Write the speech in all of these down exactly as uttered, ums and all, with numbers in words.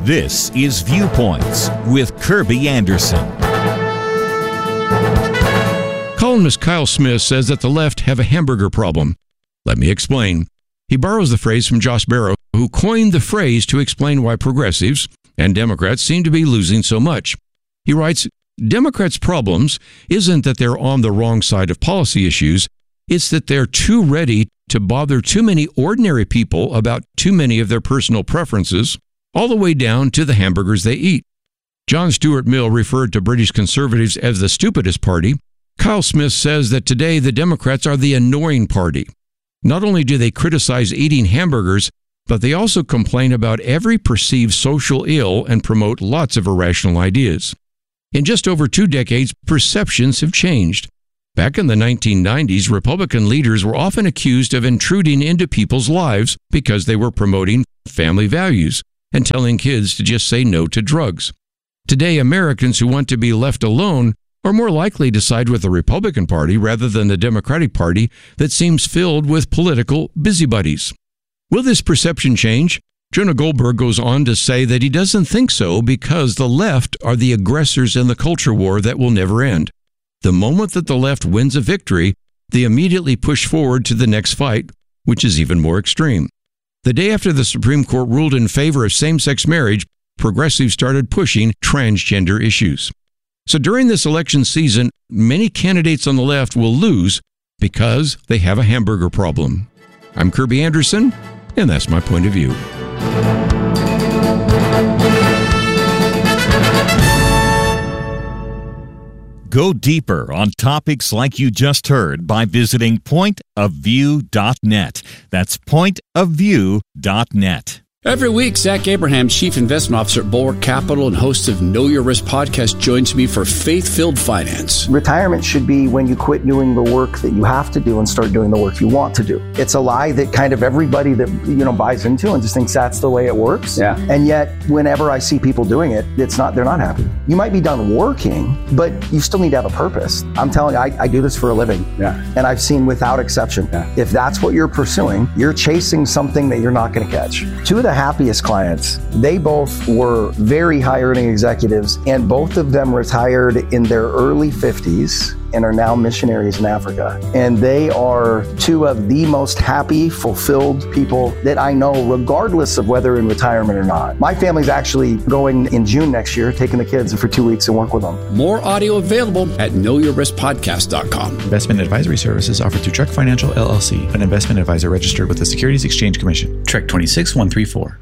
This is Viewpoints with Kirby Anderson. Columnist Kyle Smith says that the left have a hamburger problem. Let me explain. He borrows the phrase from Josh Barro, who coined the phrase to explain why progressives and Democrats seem to be losing so much. He writes, Democrats' problems isn't that they're on the wrong side of policy issues, it's that they're too ready to bother too many ordinary people about too many of their personal preferences, all the way down to the hamburgers they eat. John Stuart Mill referred to British conservatives as the stupidest party. Kyle Smith says that today the Democrats are the annoying party. Not only do they criticize eating hamburgers, but they also complain about every perceived social ill and promote lots of irrational ideas. In just over two decades, perceptions have changed. Back in the nineteen nineties, Republican leaders were often accused of intruding into people's lives because they were promoting family values and telling kids to just say no to drugs. Today, Americans who want to be left alone are more likely to side with the Republican Party rather than the Democratic Party that seems filled with political busybodies. Will this perception change? Jonah Goldberg goes on to say that he doesn't think so because the left are the aggressors in the culture war that will never end. The moment that the left wins a victory, they immediately push forward to the next fight, which is even more extreme. The day after the Supreme Court ruled in favor of same-sex marriage, progressives started pushing transgender issues. So during this election season, many candidates on the left will lose because they have a hamburger problem. I'm Kirby Anderson, and that's my point of view. Go deeper on topics like you just heard by visiting point of view dot net. That's point of view dot net. Every week, Zach Abraham, Chief Investment Officer at Bulwark Capital and host of Know Your Risk podcast, joins me for Faith-Filled Finance. Retirement should be when you quit doing the work that you have to do and start doing the work you want to do. It's a lie that kind of everybody that, you know, buys into and just thinks that's the way it works. Yeah. And yet, whenever I see people doing it, it's not, they're not happy. You might be done working, but you still need to have a purpose. I'm telling you, I, I do this for a living. Yeah. And I've seen without exception, yeah. if that's what you're pursuing, you're chasing something that you're not going to catch. Two of the happiest clients, they both were very high earning executives, and both of them retired in their early fifties and are now missionaries in Africa. And they are two of the most happy, fulfilled people that I know, regardless of whether in retirement or not. My family's actually going in June next year, taking the kids for two weeks and work with them. More audio available at know your risk podcast dot com. Investment advisory services offered through Trek Financial, L L C, an investment advisor registered with the Securities Exchange Commission. Trek twenty-six one three four.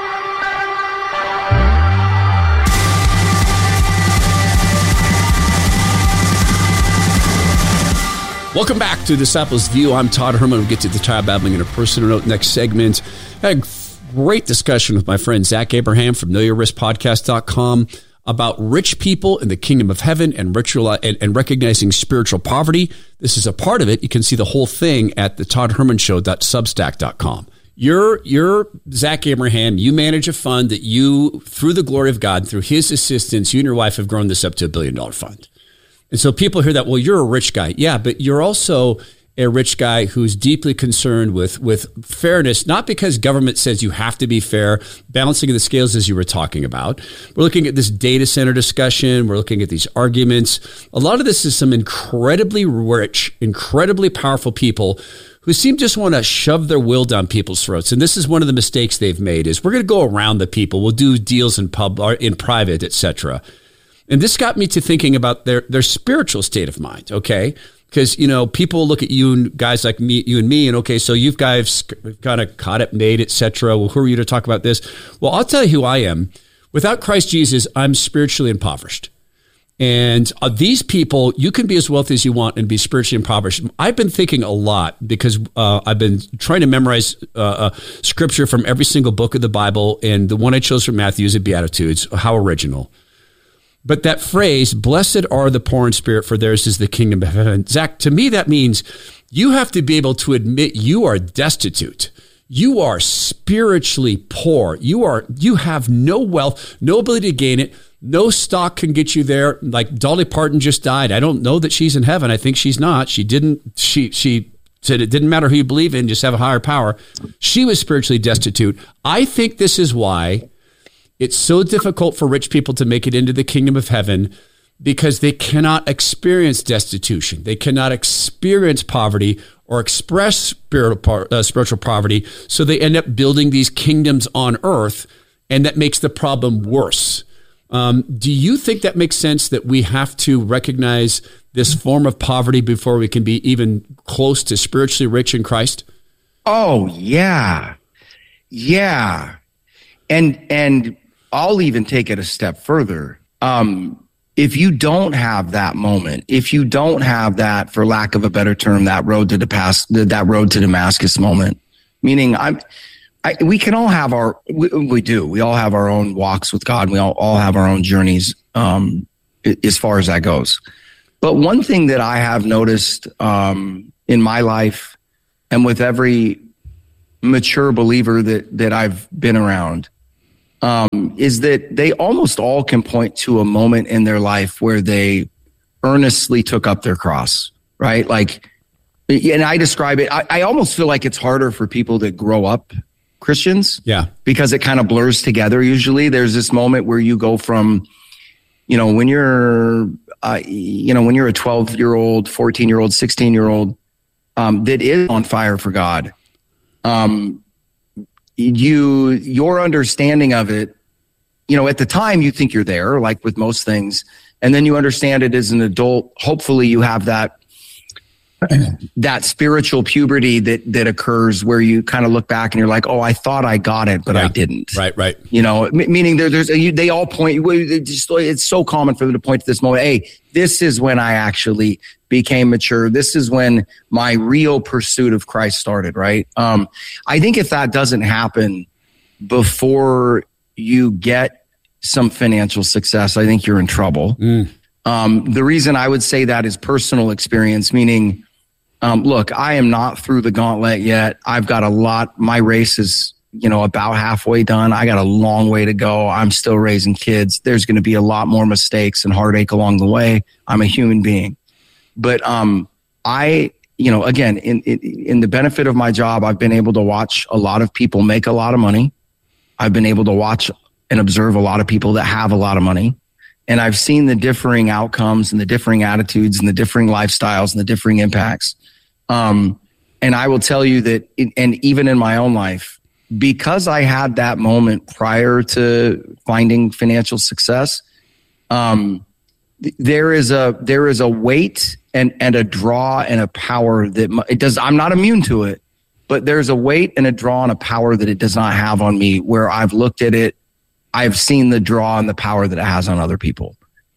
Welcome back to Disciples View. I'm Todd Herman. We'll get to the child babbling in a personal note next segment. I had a great discussion with my friend Zach Abraham from know your risk podcast dot com about rich people in the kingdom of heaven and ritual and, and recognizing spiritual poverty. This is a part of it. You can see the whole thing at the todd herman show dot substack dot com. You're, you're Zach Abraham. You manage a fund that you, through the glory of God, through his assistance, you and your wife have grown this up to a billion dollar fund. And so people hear that, well, you're a rich guy. Yeah, but you're also a rich guy who's deeply concerned with, with fairness, not because government says you have to be fair, balancing the scales as you were talking about. We're looking at this data center discussion. We're looking at these arguments. A lot of this is some incredibly rich, incredibly powerful people who seem to just want to shove their will down people's throats. And this is one of the mistakes they've made is we're going to go around the people. We'll do deals in pub or in private, et cetera. And this got me to thinking about their, their spiritual state of mind, okay? Because, you know, people look at you and guys like me, you and me, and okay, so you guys kind of caught it, made, et cetera. Well, who are you to talk about this? Well, I'll tell you who I am. Without Christ Jesus, I'm spiritually impoverished. And uh, these people, you can be as wealthy as you want and be spiritually impoverished. I've been thinking a lot because uh, I've been trying to memorize uh, uh, scripture from every single book of the Bible, and the one I chose from Matthew is the Beatitudes. How original. But that phrase, blessed are the poor in spirit, for theirs is the kingdom of heaven. Zach, to me, that means you have to be able to admit you are destitute. You are spiritually poor. You are, you have no wealth, no ability to gain it. No stock can get you there. Like Dolly Parton just died. I don't know that she's in heaven. I think she's not. She didn't, she, she said it didn't matter who you believe in, just have a higher power. She was spiritually destitute. I think this is why it's so difficult for rich people to make it into the kingdom of heaven because they cannot experience destitution. They cannot experience poverty or express spiritual, uh, spiritual poverty. So they end up building these kingdoms on earth, and that makes the problem worse. Um, do you think that makes sense, that we have to recognize this form of poverty before we can be even close to spiritually rich in Christ? Oh, yeah. Yeah. And and I'll even take it a step further. Um, if you don't have that moment, if you don't have that, for lack of a better term, that road to the past, that road to Damascus moment, meaning I'm, I, we can all have our, we, we do, we all have our own walks with God. We all, all have our own journeys, um, as far as that goes. But one thing that I have noticed, um, in my life and with every mature believer that, that I've been around, um, is that they almost all can point to a moment in their life where they earnestly took up their cross, right? Like, and I describe it, I, I almost feel like it's harder for people that grow up Christians. Yeah. Because it kind of blurs together. Usually there's this moment where you go from, you know, when you're, uh, you know, when you're a twelve year old, fourteen year old, sixteen year old, um, that is on fire for God. Um, you, your understanding of it, you know, at the time you think you're there, like with most things, and then you understand it as an adult. Hopefully you have that, that spiritual puberty that, that occurs where you kind of look back and you're like, oh, I thought I got it, but yeah, I didn't. Right. Right. You know, m- meaning there, there's, a, they all point, just, it's so common for them to point to this moment. Hey, this is when I actually became mature. This is when my real pursuit of Christ started. Right. Um, I think if that doesn't happen before you get some financial success, I think you're in trouble. Mm. Um, the reason I would say that is personal experience, meaning, Um, look, I am not through the gauntlet yet. I've got a lot. My race is, you know, about halfway done. I got a long way to go. I'm still raising kids. There's going to be a lot more mistakes and heartache along the way. I'm a human being. But um, I, you know, again, in, in in the benefit of my job, I've been able to watch a lot of people make a lot of money. I've been able to watch and observe a lot of people that have a lot of money. And I've seen the differing outcomes and the differing attitudes and the differing lifestyles and the differing impacts. Um, and I will tell you that, it, and even in my own life, because I had that moment prior to finding financial success, um, th- there is a, there is a weight and, and a draw and a power that m- it does. I'm not immune to it, but there's a weight and a draw and a power that it does not have on me, where I've looked at it. I've seen the draw and the power that it has on other people.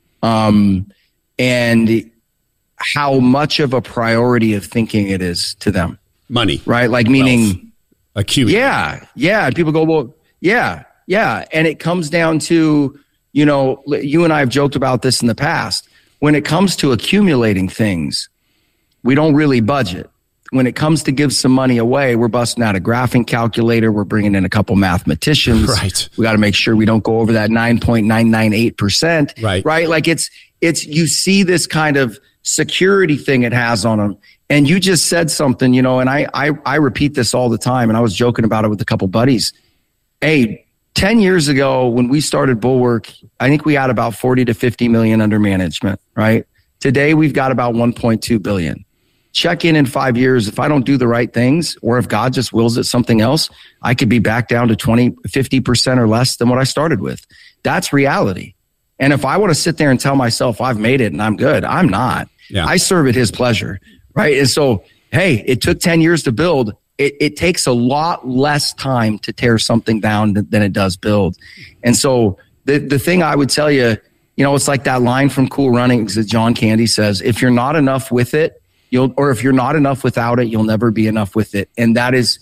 Um, and how much of a priority of thinking it is to them. Money. Right? Like meaning, accumulate. Yeah. Yeah. And people go, well, yeah, yeah. And it comes down to, you know, you and I have joked about this in the past. When it comes to accumulating things, we don't really budget. When it comes to give some money away, we're busting out a graphing calculator. We're bringing in a couple mathematicians. Right. We got to make sure we don't go over that nine point nine nine eight percent. Right. Right. Like it's, it's, you see this kind of security thing it has on them. And you just said something, you know, and I, I, I repeat this all the time. And I was joking about it with a couple buddies. Hey, ten years ago, when we started Bulwark, I think we had about forty to fifty million under management, right? Today, we've got about one point two billion. Check in in five years. If I don't do the right things, or if God just wills it something else, I could be back down to twenty, fifty percent or less than what I started with. That's reality. And if I want to sit there and tell myself I've made it and I'm good, I'm not. Yeah. I serve at his pleasure, right? And so, hey, it took ten years to build. It, it takes a lot less time to tear something down than, than it does build. And so the, the thing I would tell you, you know, it's like that line from Cool Runnings that John Candy says, if you're not enough with it, you'll, or if you're not enough without it, you'll never be enough with it. And that is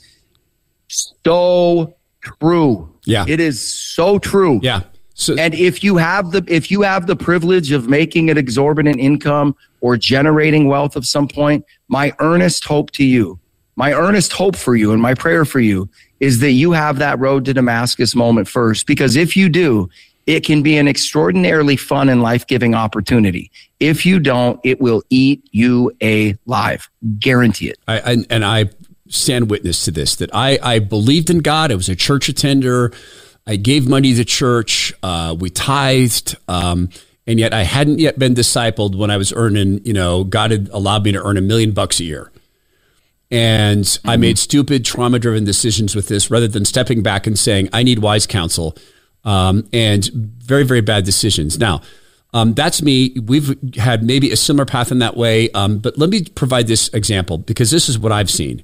so true. Yeah. It is so true. Yeah. So, and if you have the if you have the privilege of making an exorbitant income or generating wealth of some point, my earnest hope to you, my earnest hope for you and my prayer for you is that you have that road to Damascus moment first. Because if you do, it can be an extraordinarily fun and life-giving opportunity. If you don't, it will eat you alive. Guarantee it. I, I, and I stand witness to this, that I, I believed in God. I was a church attender. I gave money to the church. Uh, we tithed. Um, and yet I hadn't yet been discipled when I was earning, you know, God had allowed me to earn a million bucks a year. And mm-hmm. I made stupid, trauma-driven decisions with this rather than stepping back and saying, I need wise counsel. Um, and very, very bad decisions. Now, um, that's me. We've had maybe a similar path in that way. Um, but let me provide this example because this is what I've seen.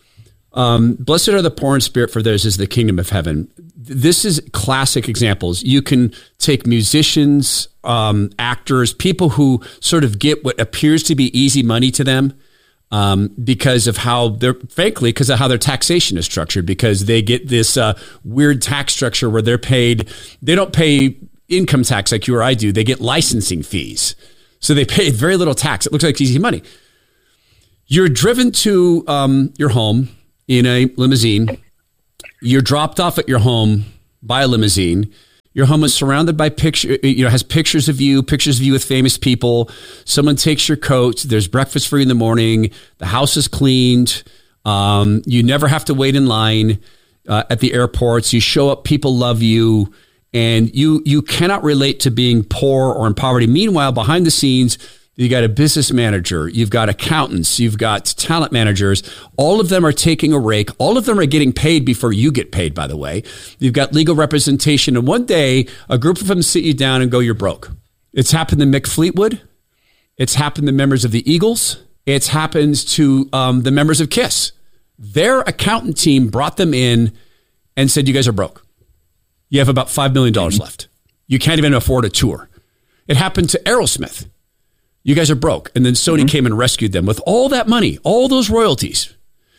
Um, Blessed are the poor in spirit, for theirs is the kingdom of heaven. This is classic examples. You can take musicians, um, actors, people who sort of get what appears to be easy money to them. Um, because of how they're, frankly, because of how their taxation is structured, because they get this uh, weird tax structure where they're paid, they don't pay income tax like you or I do. They get licensing fees. So they pay very little tax. It looks like easy money. You're driven to um, your home in a limousine. You're dropped off at your home by a limousine. Your home is surrounded by picture, you know, has pictures of you, pictures of you with famous people. Someone takes your coat. There's breakfast for you in the morning. The house is cleaned. Um, you never have to wait in line uh, at the airports. You show up, people love you, and you you cannot relate to being poor or in poverty. Meanwhile, behind the scenes, you got a business manager, you've got accountants, you've got talent managers. All of them are taking a rake. All of them are getting paid before you get paid, by the way. You've got legal representation. And one day, a group of them sit you down and go, you're broke. It's happened to Mick Fleetwood. It's happened to members of the Eagles. It's happened to um, the members of KISS. Their accountant team brought them in and said, you guys are broke. You have about five million dollars left. You can't even afford a tour. It happened to Aerosmith. You guys are broke. And then Sony mm-hmm. came and rescued them with all that money, all those royalties.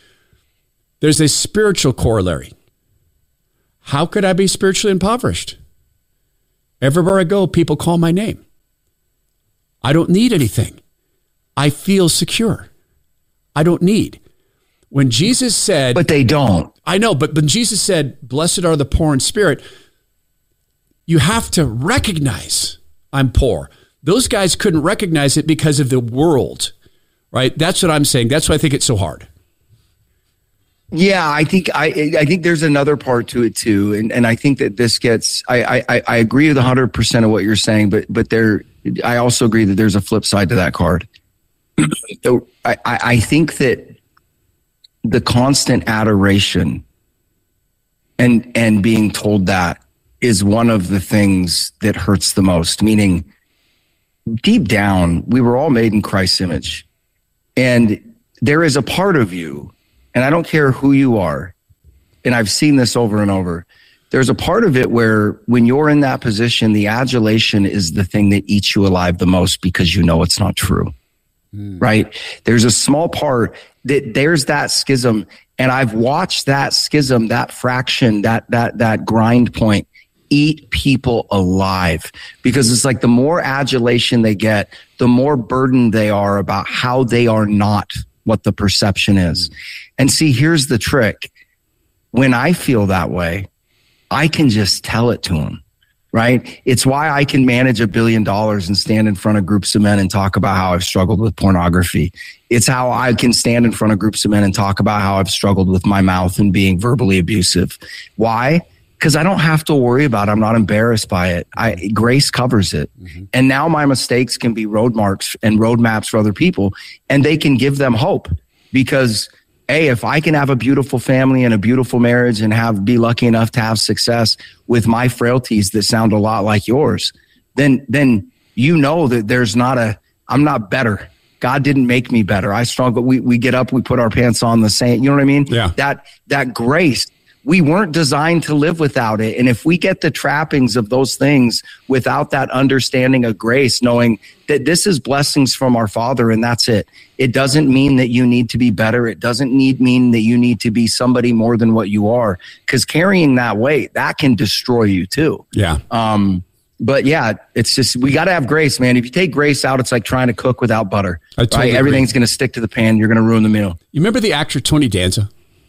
There's a spiritual corollary. How could I be spiritually impoverished? Everywhere I go, people call my name. I don't need anything. I feel secure. I don't need. When Jesus said... But they don't. I know, but when Jesus said, blessed are the poor in spirit, you have to recognize I'm poor. Those guys couldn't recognize it because of the world, right? That's what I'm saying. That's why I think it's so hard. Yeah, I think I I think there's another part to it too, and and I think that this gets. I I, I agree with one hundred percent of what you're saying, but but there, I also agree that there's a flip side to that card. So I I think that the constant adoration and and being told that is one of the things that hurts the most. Meaning, deep down, we were all made in Christ's image. And there is a part of you, and I don't care who you are, and I've seen this over and over, there's a part of it where when you're in that position, the adulation is the thing that eats you alive the most because you know it's not true, mm. right? There's a small part that there's that schism, and I've watched that schism, that fraction, that that that grind point eat people alive, because it's like the more adulation they get, the more burdened they are about how they are not what the perception is. And see, here's the trick. When I feel that way, I can just tell it to them, right? It's why I can manage a billion dollars and stand in front of groups of men and talk about how I've struggled with pornography. It's how I can stand in front of groups of men and talk about how I've struggled with my mouth and being verbally abusive. Why? Because I don't have to worry about it. I'm not embarrassed by it. I, grace covers it. Mm-hmm. And now my mistakes can be road marks and roadmaps for other people, and they can give them hope. Because, hey, if I can have a beautiful family and a beautiful marriage and have be lucky enough to have success with my frailties that sound a lot like yours, then then you know that there's not a, I'm not better. God didn't make me better. I struggle. We we get up, we put our pants on the same, you know what I mean? Yeah. That that grace. We weren't designed to live without it. And if we get the trappings of those things without that understanding of grace, knowing that this is blessings from our Father and that's it. It doesn't mean that you need to be better. It doesn't need mean that you need to be somebody more than what you are. Because carrying that weight, that can destroy you too. Yeah. Um, but yeah, it's just, we got to have grace, man. If you take grace out, it's like trying to cook without butter. I totally right? Everything's going to stick to the pan. You're going to ruin the meal. You remember the actor Tony Danza?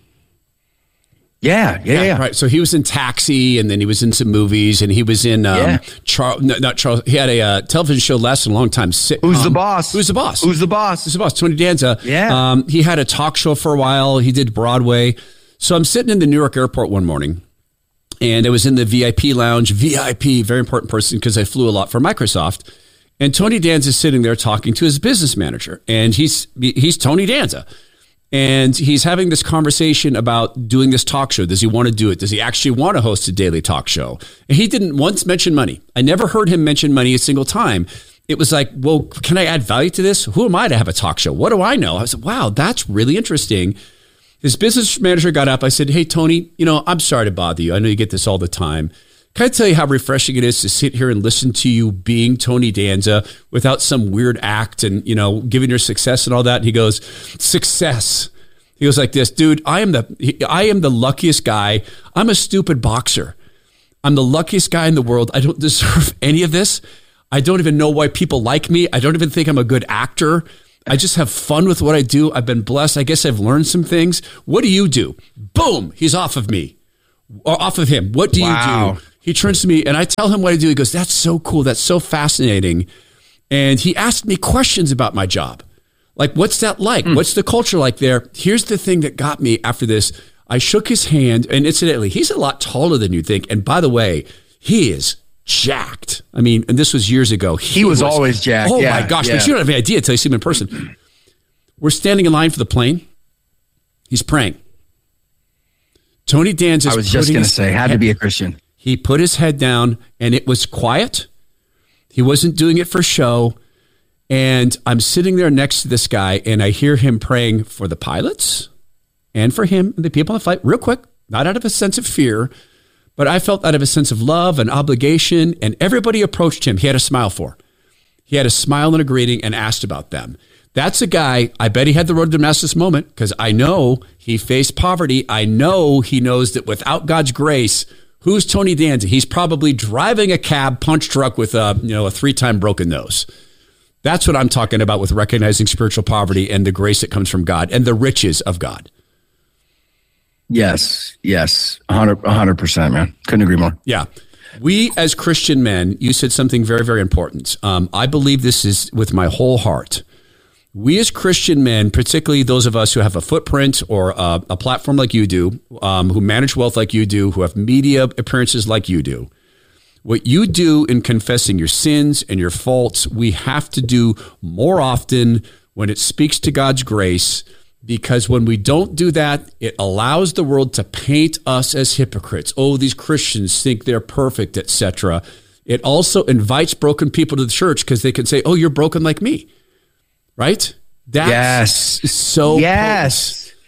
Yeah, yeah, yeah, yeah. Right. So he was in Taxi, and then he was in some movies, and he was in um, yeah. Charles. No, not Charles. He had a uh, television show lasted a long time. Sitcom. Who's the boss? Who's the boss? Who's the boss? Who's the boss? Tony Danza. Yeah. Um, he had a talk show for a while. He did Broadway. So I'm sitting in the New York airport one morning, And I was in the V I P lounge, V I P, very important person because I flew a lot for Microsoft. And Tony Danza is sitting there talking to his business manager. And he's he's Tony Danza. And he's having this conversation about doing this talk show. Does he want to do it? Does he actually want to host a daily talk show? And he didn't once mention money. I never heard him mention money a single time. It was like, well, can I add value to this? Who am I to have a talk show? What do I know? I said, wow, that's really interesting. His business manager got up. I said, hey, Tony, you know, I'm sorry to bother you. I know you get this all the time. Can I tell you how refreshing it is to sit here and listen to you being Tony Danza without some weird act and, you know, giving your success and all that? And he goes, success. He goes like this, dude, I am the I am the luckiest guy. I'm a stupid boxer. I'm the luckiest guy in the world. I don't deserve any of this. I don't even know why people like me. I don't even think I'm a good actor. I just have fun with what I do. I've been blessed. I guess I've learned some things. What do you do? Boom, he's off of me. Or off of him. What do Wow. you do? He turns to me and I tell him what I do. He goes, that's so cool. That's so fascinating. And he asked me questions about my job. Like, what's that like? Mm. What's the culture like there? Here's the thing that got me after this. I shook his hand, and incidentally, he's a lot taller than you think. And by the way, he is jacked. I mean, and this was years ago. He, he was, was always jacked. Oh yeah, my gosh. Yeah. But you don't have any idea until you see him in person. We're standing in line for the plane. He's praying. Tony Danza. I was just going to say, had head, to be a Christian. He put his head down, and it was quiet. He wasn't doing it for show. And I'm sitting there next to this guy, and I hear him praying for the pilots and for him and the people on the flight, real quick, not out of a sense of fear, but I felt out of a sense of love and obligation. And everybody approached him. He had a smile for. He had a smile and a greeting and asked about them. That's a guy, I bet he had the road to Damascus moment, because I know he faced poverty. I know he knows that without God's grace, who's Tony Danza? He's probably driving a cab punch truck with a, you know, a three-time broken nose. That's what I'm talking about with recognizing spiritual poverty and the grace that comes from God and the riches of God. Yes, yes, one hundred percent, man. Couldn't agree more. Yeah. We as Christian men, you said something very, very important. Um, I believe this is with my whole heart. We as Christian men, particularly those of us who have a footprint or a, a platform like you do, um, who manage wealth like you do, who have media appearances like you do, what you do in confessing your sins and your faults, we have to do more often when it speaks to God's grace, because when we don't do that, it allows the world to paint us as hypocrites. Oh, these Christians think they're perfect, et cetera. It also invites broken people to the church because they can say, oh, you're broken like me, right? That's yes. so Yes. Potent.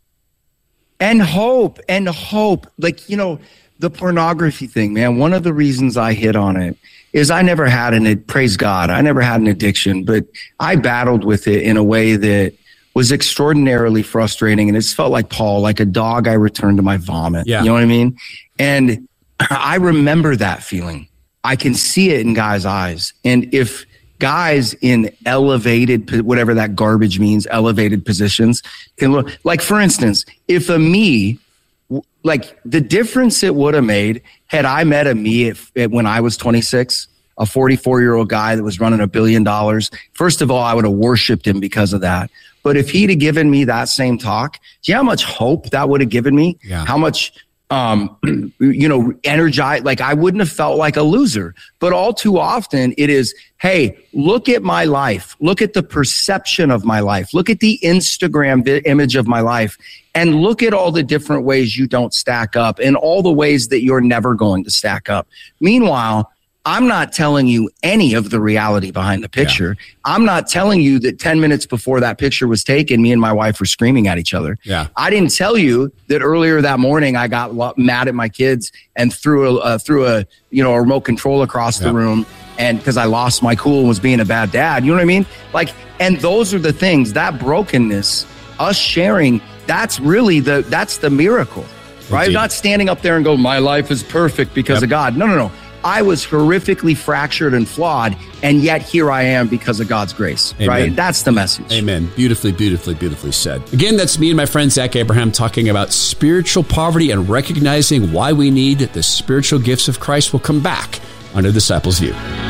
And hope, and hope. Like, you know, the pornography thing, man, one of the reasons I hit on it is I never had an, praise God, I never had an addiction, but I battled with it in a way that was extraordinarily frustrating. And it's felt like Paul, like a dog I returned to my vomit. Yeah. You know what I mean? And I remember that feeling. I can see it in guys' eyes. And if guys in elevated, whatever that garbage means, elevated positions can look, like, for instance, if a me, like the difference it would have made had I met a me at, at, when I was twenty-six, a forty-four year old guy that was running a billion dollars. First of all, I would have worshiped him because of that. But if he'd have given me that same talk, do you know how much hope that would have given me? Yeah. How much, um, you know, energized, like I wouldn't have felt like a loser. But all too often it is, hey, look at my life. Look at the perception of my life. Look at the Instagram vi- image of my life. And look at all the different ways you don't stack up and all the ways that you're never going to stack up. Meanwhile, I'm not telling you any of the reality behind the picture. Yeah. I'm not telling you that ten minutes before that picture was taken, me and my wife were screaming at each other. Yeah. I didn't tell you that earlier that morning I got mad at my kids and threw a, uh, threw a, you know, a remote control across yeah. the room, and because I lost my cool and was being a bad dad. You know what I mean? Like, and those are the things, that brokenness, us sharing, that's really the, that's the miracle, right? Indeed. Not standing up there and go, my life is perfect because yep. of God. No, no, no. I was horrifically fractured and flawed, and yet here I am because of God's grace, Amen. Right? That's the message. Amen. Beautifully, beautifully, beautifully said. Again, that's me and my friend Zach Abraham talking about spiritual poverty and recognizing why we need the spiritual gifts of Christ. We'll come back on A Disciple's View.